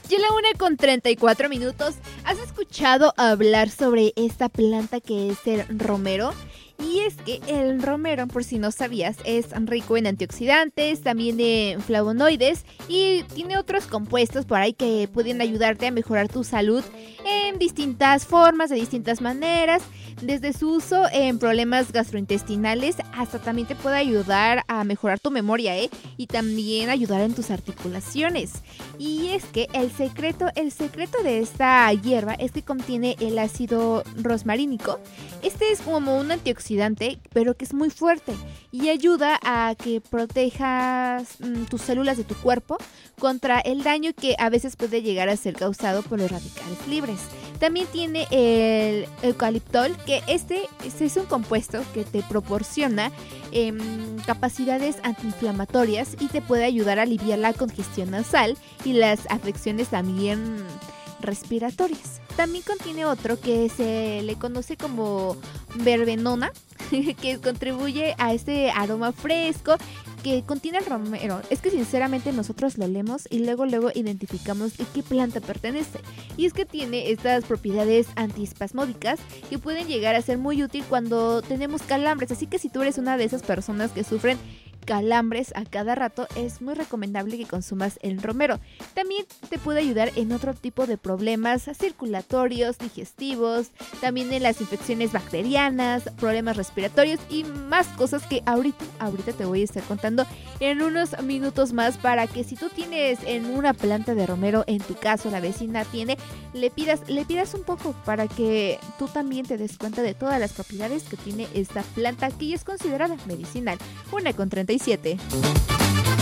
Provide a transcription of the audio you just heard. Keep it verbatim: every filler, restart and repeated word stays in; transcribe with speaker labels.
Speaker 1: Ya la una con treinta y cuatro minutos. ¿Has escuchado hablar sobre esta planta que es el romero? Y es que el romero, por si no sabías, es rico en antioxidantes, también de flavonoides y tiene otros compuestos por ahí que pueden ayudarte a mejorar tu salud en distintas formas, de distintas maneras, desde su uso en problemas gastrointestinales hasta también te puede ayudar a mejorar tu memoria, ¿eh? Y también ayudar en tus articulaciones. Y es que el secreto, el secreto de esta hierba es que contiene el ácido rosmarínico. Este es como un antioxidante, pero que es muy fuerte y ayuda a que protejas mmm, tus células de tu cuerpo contra el daño que a veces puede llegar a ser causado por los radicales libres. También tiene el eucaliptol, que este, este es un compuesto que te proporciona eh, capacidades antiinflamatorias y te puede ayudar a aliviar la congestión nasal y las afecciones también respiratorias. También contiene otro que se le conoce como verbenona, que contribuye a este aroma fresco que contiene el romero. Es que sinceramente nosotros lo leemos y luego luego identificamos a qué planta pertenece. Y es que tiene estas propiedades antiespasmódicas que pueden llegar a ser muy útil cuando tenemos calambres. Así que si tú eres una de esas personas que sufren calambres a cada rato, es muy recomendable que consumas el romero. También te puede ayudar en otro tipo de problemas circulatorios, digestivos, también en las infecciones bacterianas, problemas respiratorios y más cosas que ahorita, ahorita te voy a estar contando en unos minutos más, para que si tú tienes en una planta de romero, en tu caso la vecina tiene, le pidas, le pidas un poco para que tú también te des cuenta de todas las propiedades que tiene esta planta que ya es considerada medicinal. Una con treinta y siete.